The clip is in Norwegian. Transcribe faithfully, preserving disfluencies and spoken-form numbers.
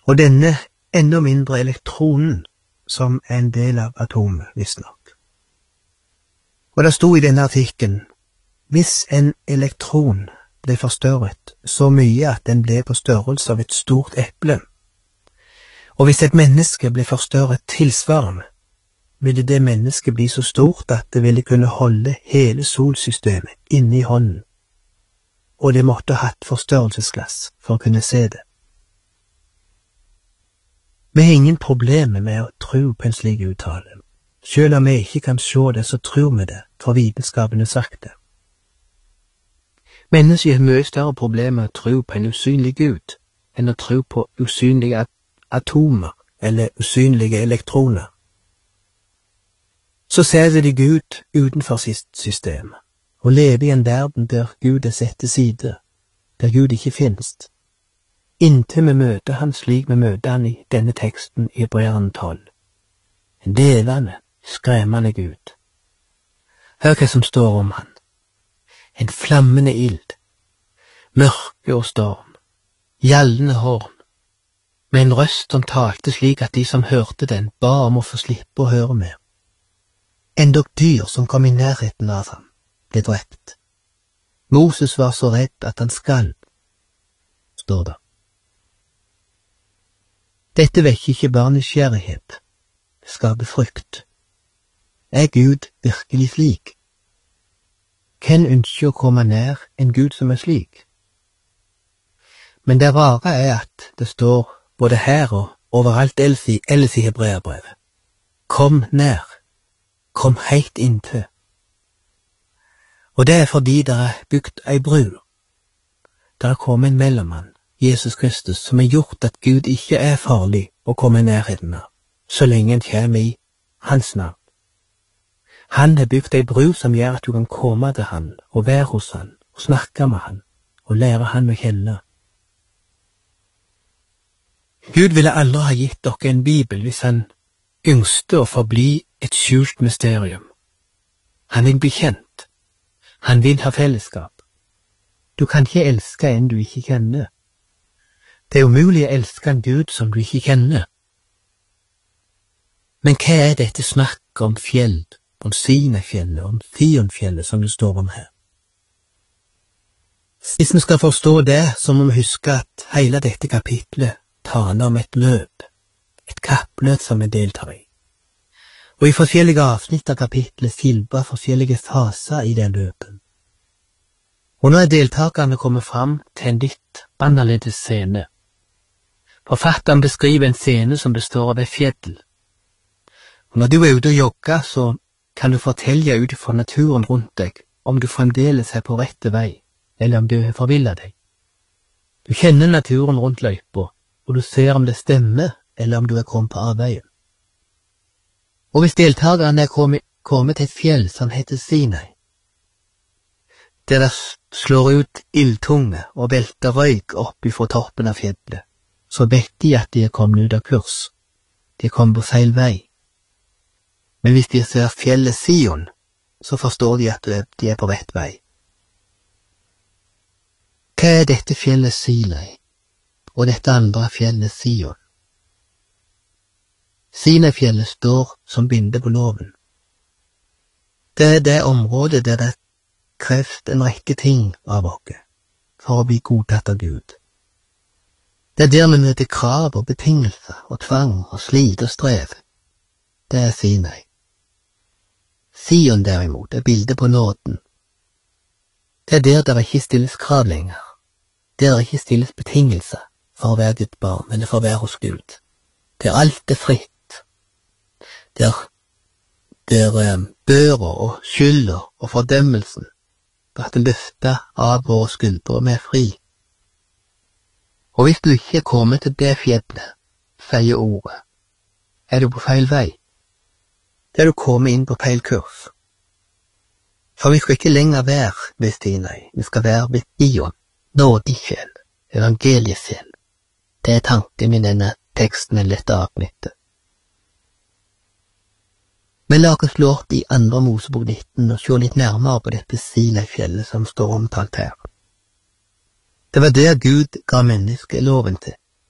og denne enda mindre elektronen som er en del av atomet, visstnok. Og det sto i denne artikkelen, hvis en elektron ble forstørret så mye at den ble på størrelse av et stort eple, og hvis et menneske ble forstørret tilsvarende, ville det mennesket bli så stort at det ville kunne holde hele solsystemet inne i hånden, og det måtte ha hatt forstørrelsesglass for å kunne se det. Vi har ingen problemer med å tro på en slik uttale. Selv om vi ikke kan se det, så tror vi det, for vitenskapen har sagt det. Mennesker har mye større problemer med å tro på en usynlig Gud enn å tro på usynlige atomer eller usynlige elektroner. Så ser de Gud utenfor sitt system, og lever i en verden der Gud er satt til side, der Gud ikke finnes, inntil vi møter han slik vi møter han i denne teksten i Hebreerne tolv. En levende, skremmende Gud. Hør hva som står om han. En flammende ild, mørke og storm, gjallende horn, med en røst som talte slik at de som hørte den ba om å få slippe å høre mer. Endog dyr som kom i nærheten av ham, ble drept. Moses var så redd at han skalv, står det. Dette vekker ikke bare nysgjerrighet, det skaper frykt. Er Gud virkelig slik? Hvem ønsker å komme nær en Gud som er slik? Men det rare er at det står både her og overalt ellers i, ellers i Hebreerbrevet. Kom nær, kom helt inntil. Og det er fordi det er bygd ei bru. Det er kommet en mellommann, Jesus Kristus, som har gjort at Gud ikke er farlig å komme i nærheten av, så lenge en kommer i hans navn. Han har bygd ei bru som gjør at du kan komme til han, og være hos han, og snakke med han, og lære han å kjenne. Gud ville aldri ha gitt dere en bibel hvis han yngste å forbli et skjult mysterium. Han vil bli kjent. Han vil ha fellesskap. Du kan ikke elske en du ikke kjenner. Det er umulig å elske en Gud som du ikke kjenner. Men hva er dette snakk om fjell, om Sinai-fjellet, om Sion-fjellet som det står om her? Hvis vi skal forstå det, så må vi huske at hele dette kapitlet taler om et løp, et kappløp som vi deltar i. Og i forskjellige avsnitt av kapitlet skildrer forskjellige faser i den løpen. Og nå er deltakerne kommet fram til en litt annerledes scene. Forfatteren beskriver en scene som består av et fjell. Og når du er ute og jogger, så kan du fortelle ut fra naturen rundt deg om du fremdeles er på rette vei, eller om du har forvillet deg. Du kjenner naturen rundt løypa, og du ser om det stemmer, eller om du er kommet på avveien. Og hvis deltakerne er kommet, kommet til et fjell som heter Sinai, der det slår ut ildtunge og velter røyk opp ifra toppen av fjellet, så vet de at de er kommet ut av kurs. De er kommet på feil vei. Men hvis de ser fjellet Sion, så forstår de at de er på rett vei. Hva er dette fjellet Sinai, og dette andre fjellet Sion? Sinai-fjellet står som bilde på loven. Det er det området der det kreves en rekke ting av oss for å bli godtatt av Gud. Det er der vi møter krav og betingelser og tvang og slit og strev. Det er Sinai. Sion derimot er bildet på nåden. Det er der det ikke stilles krav lenger. Der det ikke stilles betingelser for å være ditt barn eller for å være hos Gud. Der alt er fritt. Der, der um, børa og skylda og fordømmelsen blir løftet av våre skuldre og vi er fri. Og hvis du ikke er kommet til det fjellet, sier ordet, er du på feil vei. Der du kommer inn på feil kurs. For vi skal ikke lenger være ved Sinai, vi skal være ved Sion, nådefjell, evangeliefjell. Det er tanken i denne teksten i dette avsnittet. Vi la oss slå opp i andre Mosebok nitten og se litt nærmere på dette Sinai-fjellet som står omtalt her. Det var der Gud ga mennesket loven til.